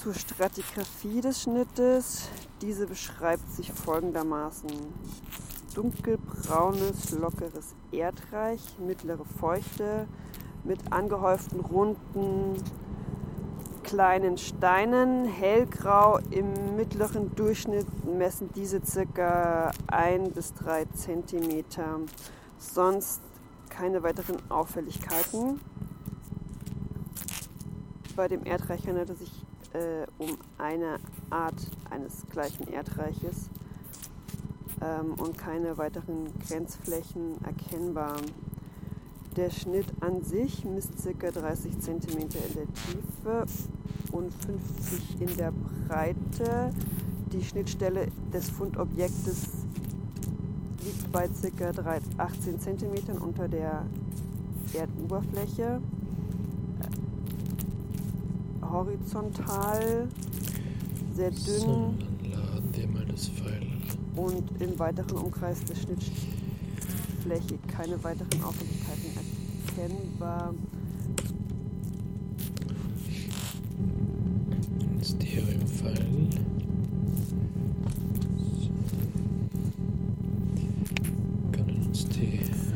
Zur Stratigraphie des Schnittes. Diese beschreibt sich folgendermaßen: dunkelbraunes, lockeres Erdreich, mittlere Feuchte mit angehäuften runden kleinen Steinen, hellgrau. Im mittleren Durchschnitt messen diese ca. 1 bis 3 cm. Sonst keine weiteren Auffälligkeiten. Bei dem Erdreich handelt es sich um eine Art eines gleichen Erdreiches und keine weiteren Grenzflächen erkennbar. Der Schnitt an sich misst ca. 30 cm in der Tiefe und 50 in der Breite. Die Schnittstelle des Fundobjektes liegt bei ca. 18 cm unter der Erdoberfläche. Horizontal, sehr dünn, so, dann laden wir mal das Pfeil. Und im weiteren Umkreis der Schnittfläche keine weiteren Auffälligkeiten erkennbar. Stereopfeil. So. Können uns die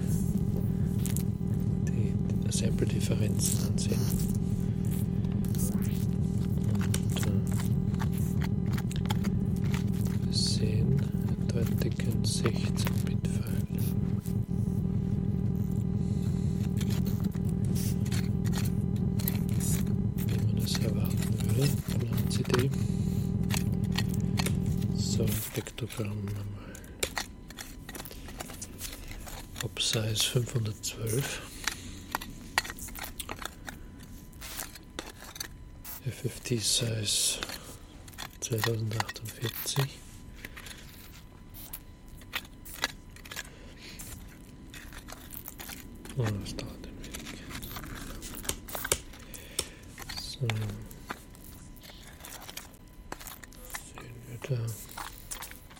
Sample-Differenzen ansehen. Dicken 16-Bit-File. Wie man es erwarten würde von einer CD. So, Vektogramm nochmal. Op-Size 512. FFT-Size 2048. Oh, das dauert ein wenig. So. Sehen wir da.